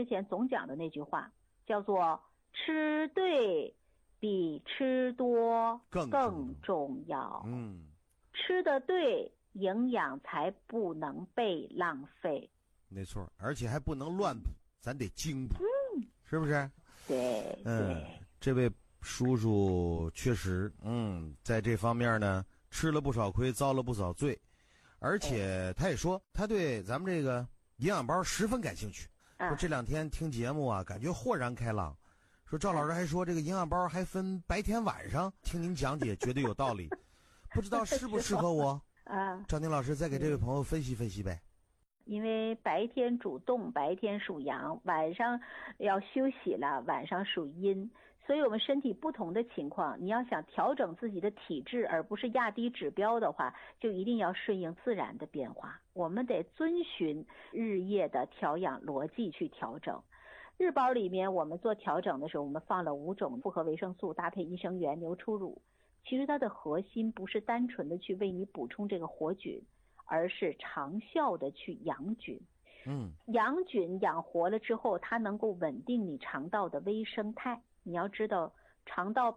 之前总讲的那句话，叫做吃对比吃多更重要。吃的对，营养才不能被浪费。 没错，而且还不能乱补，咱得精补，是不是？ 对， 这位叔叔确实，在这方面呢吃了不少亏，遭了不少罪，而且他也说他对咱们这个营养包十分感兴趣。说这2天听节目啊，感觉豁然开朗。说赵老师还说这个营养包还分白天晚上，听您讲解觉得有道理，不知道适不适合我赵宁老师再给这位朋友分析分析呗。 因为白天主动，白天属阳，晚上要休息了，晚上属阴，所以我们身体不同的情况，你要想调整自己的体质而不是压低指标的话，就一定要顺应自然的变化，我们得遵循日夜的调养逻辑去调整。日包里面我们做调整的时候，我们放了5种复合维生素搭配益生元、牛初乳，其实它的核心不是单纯的去为你补充这个活菌，而是长效的去养菌。养菌养活了之后，它能够稳定你肠道的微生态。你要知道，肠道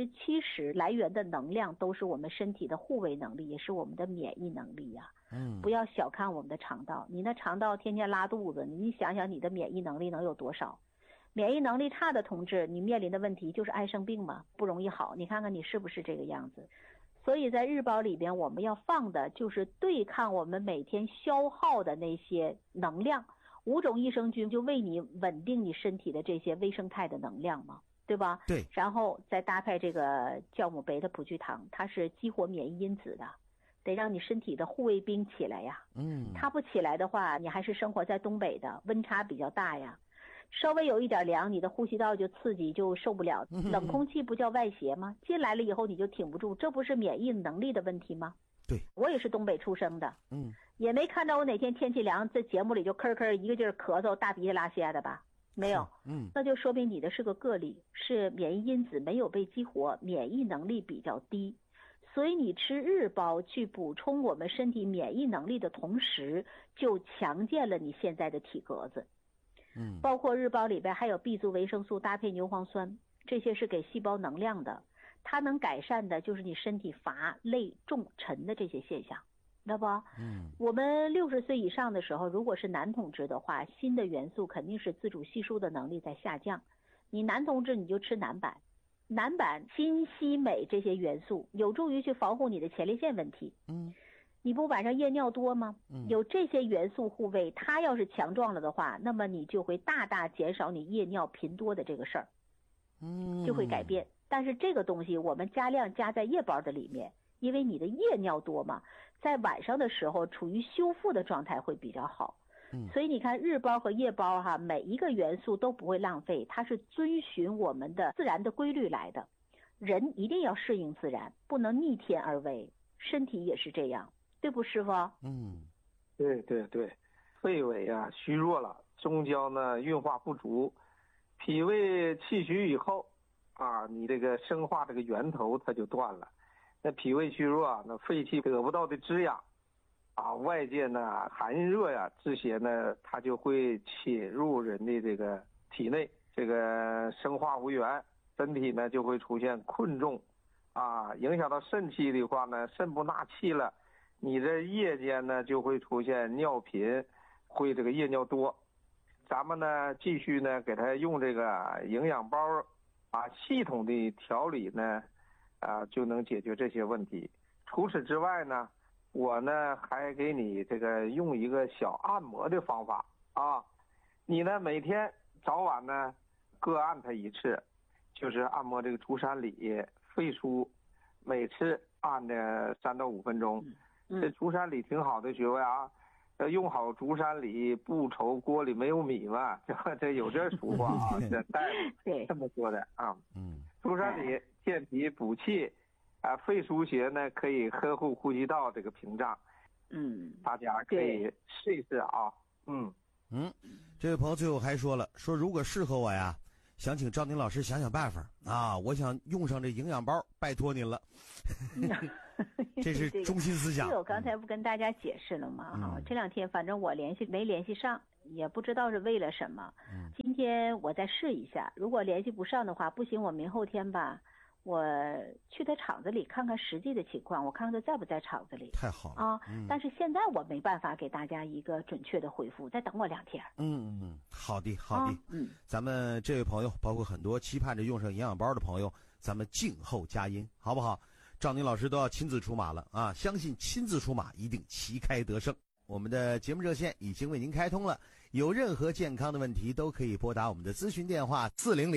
70%来源的能量都是我们身体的护卫能力，也是我们的免疫能力呀。不要小看我们的肠道，你那肠道天天拉肚子，你想想你的免疫能力能有多少？免疫能力差的同志，你面临的问题就是爱生病嘛，不容易好。你看看你是不是这个样子？所以在日包里边，我们要放的就是对抗我们每天消耗的那些能量。5种益生菌就为你稳定你身体的这些微生态的能量嘛，对吧？ 对。 然后再搭配这个酵母贝塔普聚糖，它是激活免疫因子的，得让你身体的护卫兵起来呀。它不起来的话，你还是生活在东北的，温差比较大呀。稍微有一点凉，你的呼吸道就刺激，就受不了。冷空气不叫外邪吗？进来了以后你就挺不住，这不是免疫能力的问题吗？ 对， 我也是东北出生的，也没看着我哪天天气凉，在节目里就咳咳一个劲儿咳嗽，大鼻涕拉稀的吧？没有，那就说明你的是个个例，是免疫因子没有被激活，免疫能力比较低。所以你吃日包去补充我们身体免疫能力的同时，就强健了你现在的体格子。包括日包里边还有 B 族维生素搭配牛磺酸，这些是给细胞能量的，它能改善的就是你身体乏累重沉的这些现象，知道不？我们60岁以上的时候，如果是男同志的话，锌的元素肯定是自主吸收的能力在下降。你男同志你就吃南板，南板锌硒镁这些元素有助于去防护你的前列腺问题。你不晚上夜尿多吗？有这些元素护卫，它要是强壮了的话，那么你就会大大减少你夜尿频多的这个事儿，就会改变。但是这个东西我们加量加在夜包的里面，因为你的夜尿多嘛，在晚上的时候处于修复的状态会比较好。所以你看日包和夜包哈，每一个元素都不会浪费，它是遵循我们的自然的规律来的。人一定要适应自然，不能逆天而为，身体也是这样。对不，师傅？ 对对对，肺胃啊虚弱了，中焦呢运化不足，脾胃气虚以后啊，你这个生化这个源头它就断了。那脾胃虚弱啊，那肺气得不到的滋养啊，外界呢寒热呀这些呢，它就会侵入人的这个体内，这个生化无源，身体呢就会出现困重啊，影响到肾气的话呢，肾不纳气了。你这夜间呢就会出现尿频，会这个夜尿多。咱们呢继续呢给他用这个营养包啊，系统的调理呢就能解决这些问题。除此之外呢，我呢还给你这个用一个小按摩的方法啊，你呢每天早晚呢各按它1次，就是按摩这个足三里、肺腧，每次按的3到5分钟。这足三里挺好的穴位啊，用好足三里，不愁锅里没有米嘛，这有这俗话啊，这大夫这么说的啊。足三里健脾补气啊，肺腧穴呢可以呵护呼吸道这个屏障。大家可以试一试啊。 这位朋友最后还说了，说如果适合我呀，想请赵宁老师想想办法啊，我想用上这营养包，拜托您了。这是中心思想。 这我刚才不跟大家解释了吗？这2天反正我没联系上， 也不知道是为了什么。今天我再试一下，如果联系不上的话，不行，我明后天吧，我去他厂子里看看实际的情况，我看看他在不在厂子里。 太好了啊！但是现在我没办法给大家一个准确的回复，再等我2天。 好的好的。咱们这位朋友，包括很多期盼着用上营养包的朋友，咱们静候佳音，好不好？赵宁老师都要亲自出马了啊！相信亲自出马一定旗开得胜。我们的节目热线已经为您开通了，有任何健康的问题都可以拨打我们的咨询电话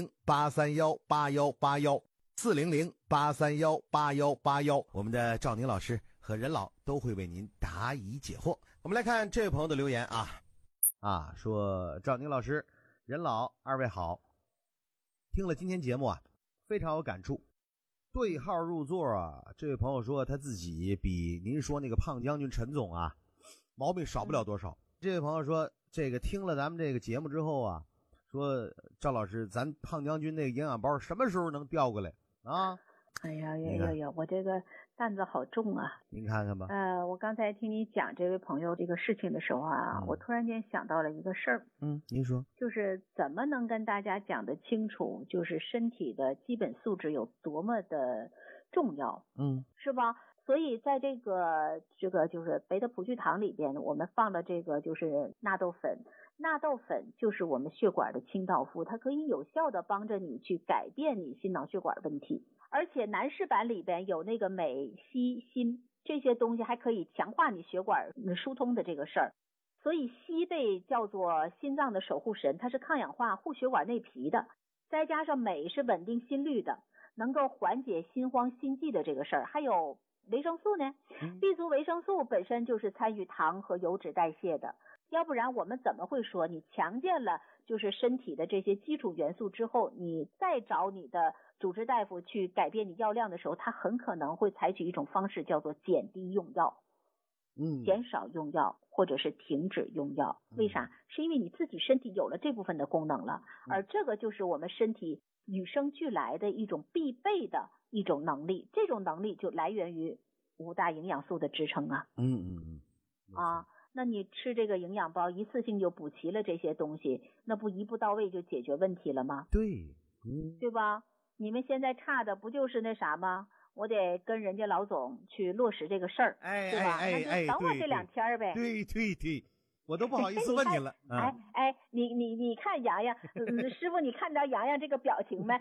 400-831-8181，400-831-8181。我们的赵宁老师和任老都会为您答疑解惑。我们来看这位朋友的留言说赵宁老师、任老二位好，听了今天节目啊，非常有感触。对号入座啊，这位朋友说他自己比您说那个胖将军陈总啊毛病少不了多少。这位朋友说这个听了咱们这个节目之后啊，说赵老师，咱胖将军那个营养包什么时候能调过来啊？哎呀， 我这个担子好重啊！ 您看看吧。 我刚才听你讲这位朋友这个事情的时候啊，我突然间想到了一个事儿。 您说。 就是怎么能跟大家讲得清楚，就是身体的基本素质有多么的重要，是吧？所以在这个就是北德普聚堂里边，我们放了这个就是纳豆粉。纳豆粉就是我们血管的清道夫，它可以有效的帮着你去改变你心脑血管问题。而且男士版里边有那个镁、硒、锌这些东西，还可以强化你血管疏通的这个事儿。所以硒被叫做心脏的守护神，它是抗氧化护血管内皮的，再加上镁是稳定心率的，能够缓解心慌心悸的这个事儿。还有维生素呢，B 族维生素本身就是参与糖和油脂代谢的，要不然我们怎么会说你强健了就是身体的这些基础元素之后，你再找你的主治大夫去改变你药量的时候，他很可能会采取一种方式叫做减低用药，减少用药或者是停止用药。为啥？是因为你自己身体有了这部分的功能了，而这个就是我们身体与生俱来的一种必备的一种能力，这种能力就来源于5大营养素的支撑啊。那你吃这个营养包一次性就补齐了这些东西，那不一步到位就解决问题了吗？ 对， 对吧？你们现在差的不就是那啥吗？我得跟人家老总去落实这个事儿，对吧？那就等我这2天呗。 对，我都不好意思问你了。 你看洋洋，师傅，你看着洋洋这个表情没？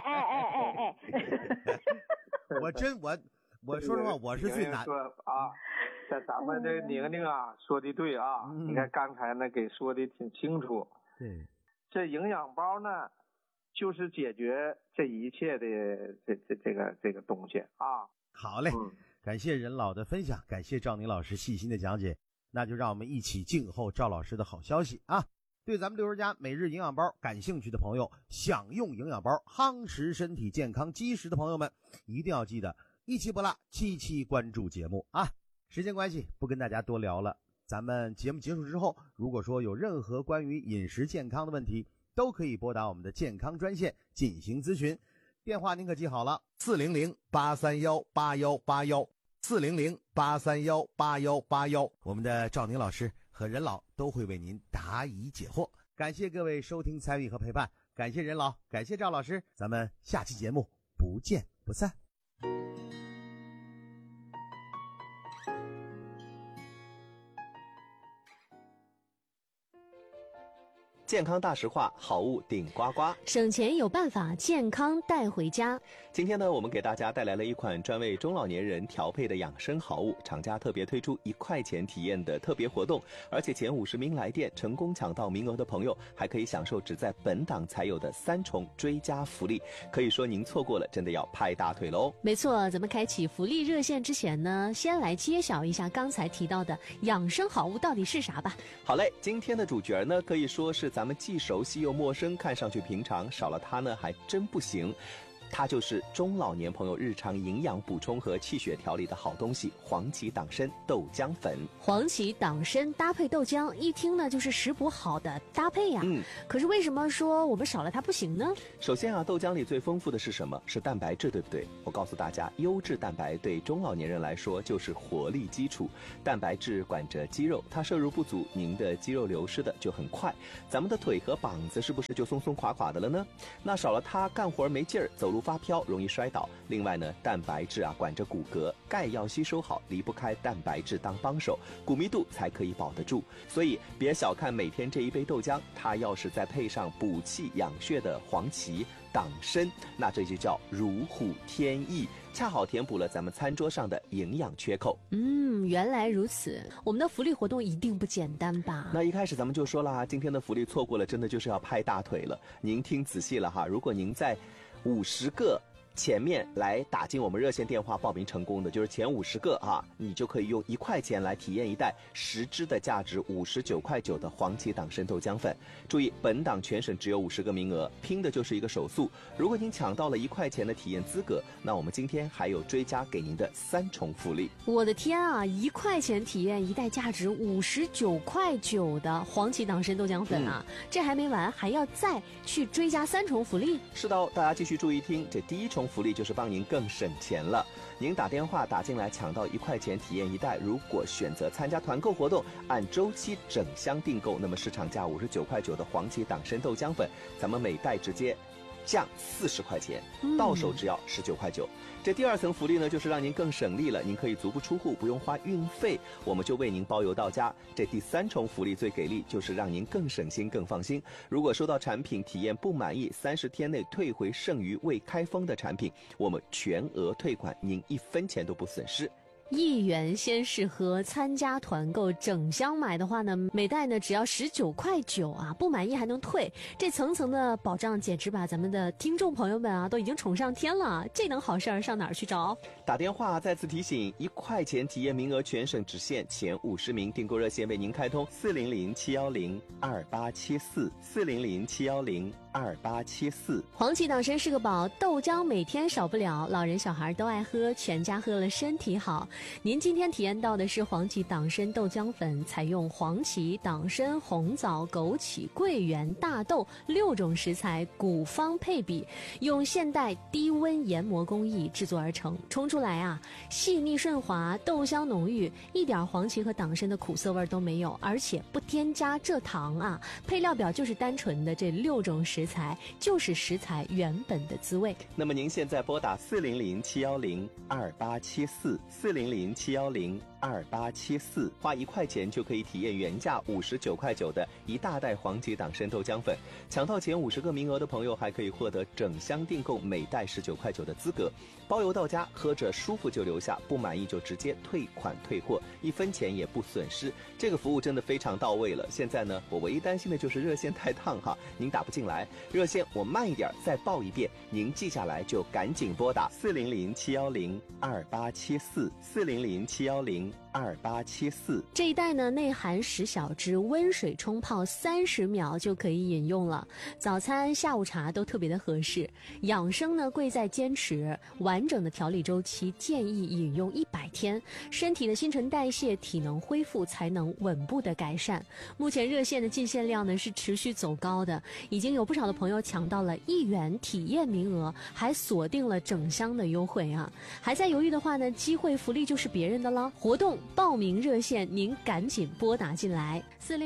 我说实话，我是最难这咱们这宁宁啊说的对啊，你看刚才呢给说的挺清楚。 对， 这营养包呢，就是解决这一切的这个东西啊。 好嘞，感谢任老的分享，感谢赵宁老师细心的讲解，那就让我们一起静候赵老师的好消息啊！对咱们60家每日营养包感兴趣的朋友，想用营养包夯实身体健康基石的朋友们，一定要记得一期不落7期关注节目啊！时间关系不跟大家多聊了，咱们节目结束之后，如果说有任何关于饮食健康的问题，都可以拨打我们的健康专线进行咨询，电话您可记好了，400-831-8181，400-831-8181。我们的赵宁老师和任老都会为您答疑解惑。感谢各位收听参与和陪伴，感谢任老，感谢赵老师，咱们下期节目不见不散。 健康大实话，好物顶呱呱， 省钱有办法，健康带回家。 今天呢，我们给大家带来了一款专为中老年人调配的养生好物，厂家特别推出1块钱体验的特别活动，而且前50名来电成功抢到名额的朋友，还可以享受只在本档才有的3重追加福利。可以说您错过了，真的要拍大腿喽！ 没错，咱们开启福利热线之前呢，先来揭晓一下刚才提到的养生好物到底是啥吧。 好嘞，今天的主角呢，可以说是咱们既熟悉又陌生，看上去平常，少了它呢还真不行。 它就是中老年朋友日常营养补充和气血调理的好东西——黄芪党参豆浆粉。 黄芪党参搭配豆浆，一听呢就是食补好的搭配呀。可是为什么说我们少了它不行呢？ 首先啊，豆浆里最丰富的是什么？是蛋白质，对不对？我告诉大家，优质蛋白对中老年人来说就是活力基础。蛋白质管着肌肉，它摄入不足，您的肌肉流失的就很快。咱们的腿和膀子是不是就松松垮垮的了呢？那少了它，干活没劲儿，走路发飘，容易摔倒。另外呢，蛋白质啊管着骨骼，钙要吸收好，离不开蛋白质当帮手，骨密度才可以保得住。所以别小看每天这一杯豆浆，它要是再配上补气养血的黄芪、党参，那这就叫如虎添翼，恰好填补了咱们餐桌上的营养缺口。 原来如此，我们的福利活动一定不简单吧？ 那一开始咱们就说了，今天的福利错过了，真的就是要拍大腿了。您听仔细了哈，如果您在50个前面来打进我们热线电话报名成功的，就是前50个啊，你就可以用1块钱来体验一袋10支的价值59.9块的黄芪党参豆浆粉。注意，本档全省只有50个名额，拼的就是一个手速。如果您抢到了1块钱的体验资格，那我们今天还有追加给您的3重福利。 我的天啊！1块钱体验一袋价值59.9块的黄芪党参豆浆粉啊！这还没完，还要再去追加3重福利。 是的哦，大家继续注意听，这第1重福利就是帮您更省钱了。您打电话打进来抢到1块钱体验一袋，如果选择参加团购活动，按周期整箱订购，那么市场价59.9块的黄芪党参豆浆粉，咱们每袋直接降40块钱，到手只要19.9块。这第2层福利呢，就是让您更省力了，您可以足不出户，不用花运费，我们就为您包邮到家。这第3重福利最给力，就是让您更省心更放心。如果收到产品体验不满意，30天内退回剩余未开封的产品，我们全额退款，您1分钱都不损失。 1元先试喝，参加团购整箱买的话呢，每袋呢只要19.9块啊，不满意还能退，这层层的保障简直把咱们的听众朋友们啊都已经宠上天了，这等好事儿上哪儿去找？ 打电话再次提醒，1块钱体验名额全省只限前50名，订购热线为您开通400-710-2874，400-710-2874。 黄芪党参是个宝，豆浆每天少不了，老人小孩都爱喝，全家喝了身体好。您今天体验到的是黄芪党参豆浆粉，采用黄芪、党参、红枣、枸杞、桂圆、大豆6种食材古方配比，用现代低温研磨工艺制作而成，冲出来啊细腻顺滑，豆香浓郁，一点黄芪和党参的苦涩味都没有，而且不添加蔗糖啊。配料表就是单纯的这6种食材，就是食材原本的滋味。 那么您现在拨打400-710-2874，400-710-2874，花1块钱就可以体验原价59.9块的一大袋黄芪党参豆浆粉。抢到前50个名额的朋友，还可以获得整箱订购每袋19.9块的资格，包邮到家，喝着舒服就留下，不满意就直接退款退货，1分钱也不损失。这个服务真的非常到位了。现在呢，我唯一担心的就是热线太烫哈，您打不进来。热线我慢一点再报一遍，您记下来就赶紧拨打400-710-2874，400-710-2874。 这一袋呢，内含10小支，温水冲泡30秒就可以饮用了。早餐、下午茶都特别的合适。养生呢，贵在坚持，完整的调理周期建议饮用100天，身体的新陈代谢、体能恢复才能稳步的改善。目前热线的进线量呢是持续走高的，已经有不少的朋友抢到了1元体验名额，还锁定了整箱的优惠啊！还在犹豫的话呢，机会福利就是别人的了。活动报名热线您赶紧拨打进来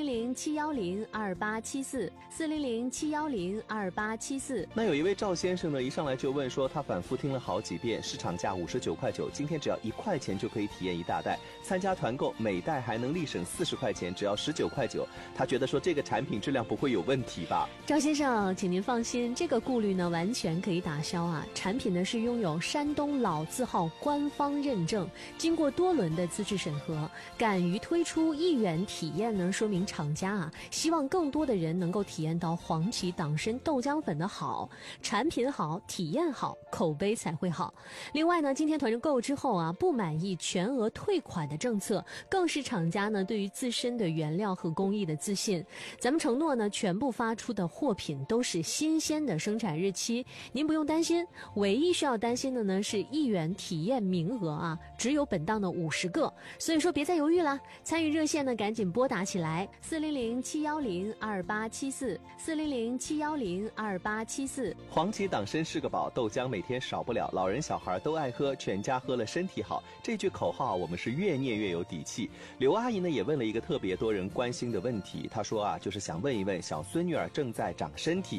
，400-710-2874，400-710-2874。 那有一位赵先生呢，一上来就问说，他反复听了好几遍，市场价59.9块，今天只要1块钱就可以体验一大袋，参加团购每袋还能立省40块钱，只要19.9块，他觉得说这个产品质量不会有问题吧？ 赵先生，请您放心，这个顾虑呢完全可以打消啊！产品呢是拥有山东老字号官方认证，经过多轮的资质审核，敢于推出1元体验呢，说明厂家希望更多的人能够体验到黄芪党参豆浆粉的好，产品好，体验好，口碑才会好。另外呢，今天团购之后不满意全额退款的政策，更是厂家呢对于自身的原料和工艺的自信。咱们承诺呢，全部发出的货品都是新鲜的生产日期，您不用担心。唯一需要担心的呢是1元体验名额只有本档的50个，所以说别再犹豫了，参与热线呢赶紧拨打起来，400-710-2874，400-710-2874。 黄芪党参是个宝，豆浆每天少不了，老人小孩都爱喝，全家喝了身体好。这句口号我们是越念越有底气。刘阿姨呢也问了一个特别多人关心的问题，她说就是想问一问小孙女儿正在长身体，